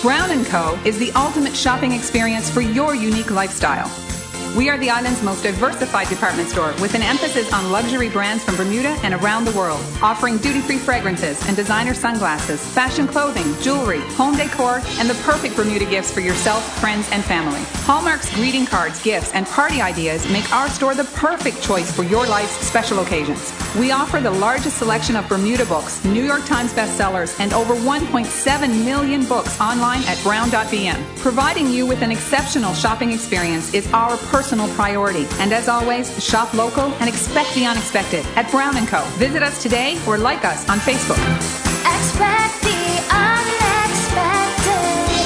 Brown & Co. is the ultimate shopping experience for your unique lifestyle. We are the island's most diversified department store with an emphasis on luxury brands from Bermuda and around the world, offering duty-free fragrances and designer sunglasses, fashion clothing, jewelry, home decor, and the perfect Bermuda gifts for yourself, friends, and family. Hallmark's greeting cards, gifts, and party ideas make our store the perfect choice for your life's special occasions. We offer the largest selection of Bermuda books, New York Times bestsellers, and over 1.7 million books online at brown.bm. Providing you with an exceptional shopping experience is our personal priority. And as always, shop local and expect the unexpected at Brown & Co. Visit us today or like us on Facebook. Expect the unexpected.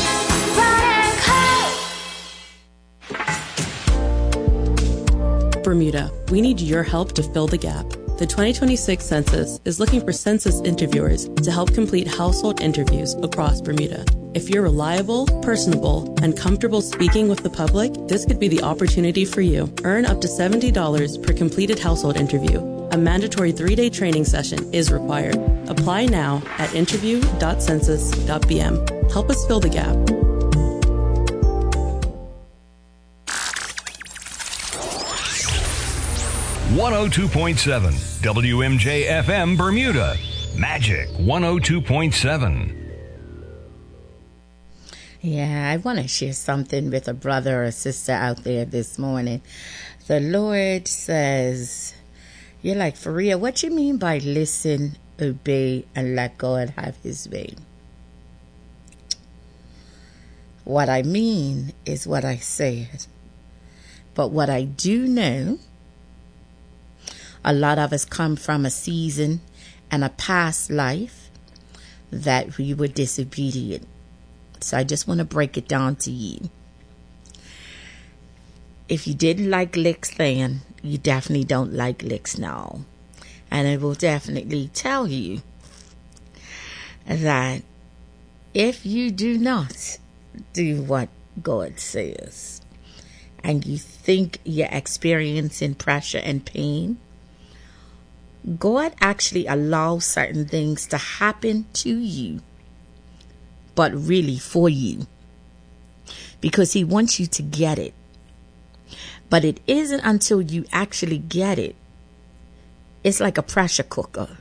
Brown & Co. Bermuda, we need your help to fill the gap. The 2026 census is looking for census interviewers to help complete household interviews across Bermuda. If you're reliable, personable, and comfortable speaking with the public, this could be the opportunity for you. Earn up to $70 per completed household interview. A mandatory 3-day training session is required. Apply now at interview.census.bm. Help us fill the gap. .7 WMJ-FM Bermuda. Magic 102.7. Yeah, I want to share something with a brother or sister out there this morning. The Lord says, you're like, for real, what you mean by listen, obey, and let God have his way? What I mean is what I said. But what I do know, a lot of us come from a season and a past life that we were disobedient. So I just want to break it down to you. If you didn't like licks then, you definitely don't like licks now. And I will definitely tell you that if you do not do what God says, and you think you're experiencing pressure and pain, God actually allows certain things to happen to you, but really for you, because he wants you to get it. But it isn't until you actually get it. It's like a pressure cooker.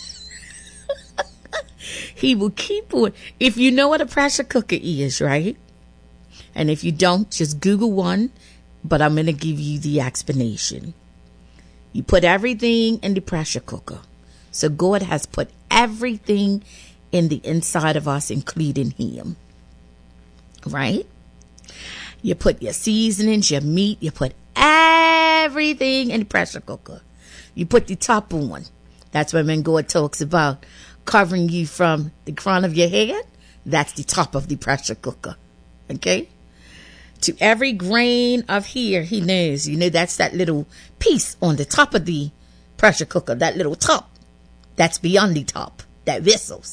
He will keep on. If you know what a pressure cooker is, right? And if you don't, just Google one, but I'm going to give you the explanation. You put everything in the pressure cooker. So God has put everything in the inside of us, including him. Right? You put your seasonings, your meat, you put everything in the pressure cooker. You put the top on. That's when God talks about covering you from the crown of your head. That's the top of the pressure cooker. Okay? To every grain of here, he knows. You know, that's that little piece on the top of the pressure cooker, that little top. That's beyond the top, that whistles.